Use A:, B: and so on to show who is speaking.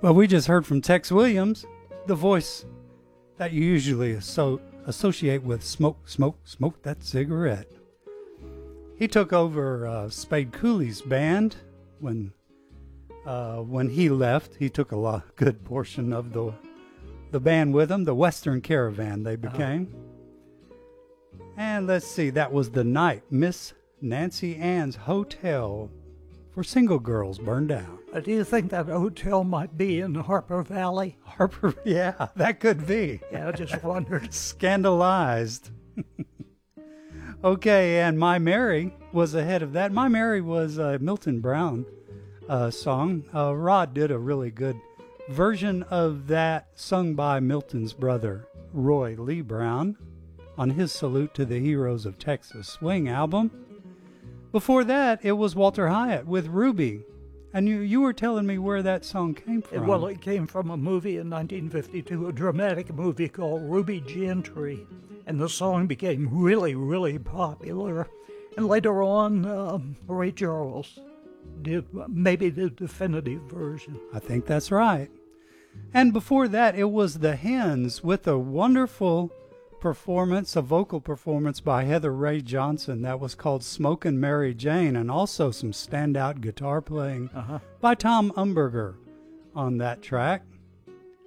A: Well, we just heard from Tex Williams, the voice that you usually associate with smoke, smoke, smoke that cigarette. He took over Spade Cooley's band when he left. He took a good portion of the band with him, the Western Caravan they became. And let's see, that was the night Miss Nancy Ann's hotel for single girls burned down.
B: Do you think that hotel might be in Harper Valley?
A: Harper, yeah, that could be.
B: Yeah, I just wondered.
A: Scandalized. Okay, and My Mary was ahead of that. My Mary was a Milton Brown song. Rod did a really good version of that sung by Milton's brother, Roy Lee Brown, on his Salute to the Heroes of Texas Swing album. Before that, it was Walter Hyatt with Ruby. And you were telling me where that song came from.
B: Well, it came from a movie in 1952, a dramatic movie called Ruby Gentry. And the song became really, really popular. And later on, Ray Charles did maybe the definitive version.
A: I think that's right. And before that, it was the Hens with a wonderful performance, a vocal performance by Heather Ray Johnson that was called Smokin' Mary Jane, and also some standout guitar playing by Tom Umberger on that track.